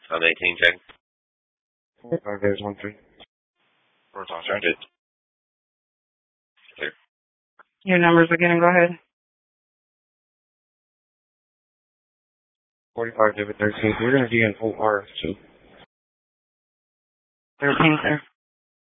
On 18, check. 45 days, 1-3. First off, check it. Clear. Your numbers again, go ahead. 45, David 13. We're going to be in full R, too. 13, sir.